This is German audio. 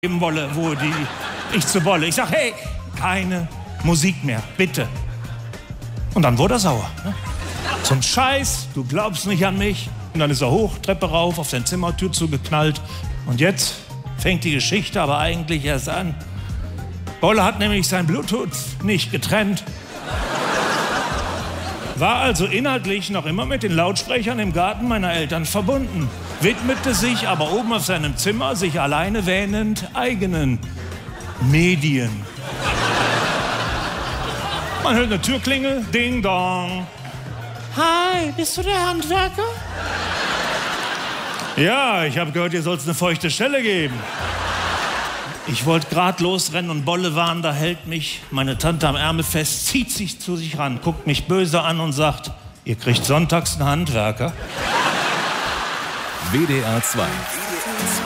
geben wolle, wo ich zu Bolle. Ich sag, hey, keine Musik mehr, bitte. Und dann wurde er sauer. Ne? Zum Scheiß, du glaubst nicht an mich. Und dann ist er hoch, Treppe rauf, auf seine Zimmertür zugeknallt. Und jetzt fängt die Geschichte aber eigentlich erst an. Bolle hat nämlich sein Bluetooth nicht getrennt. War also inhaltlich noch immer mit den Lautsprechern im Garten meiner Eltern verbunden. Widmete sich aber oben auf seinem Zimmer, sich alleine wähnend, eigenen Medien. Man hört eine Türklingel, ding dong. Hi, bist du der Handwerker? Ja, ich habe gehört, ihr sollt eine feuchte Stelle geben. Ich wollte gerade losrennen und Bolle warnen, da hält mich meine Tante am Ärmel fest, zieht sich zu sich ran, guckt mich böse an und sagt, ihr kriegt sonntags einen Handwerker. WDR 2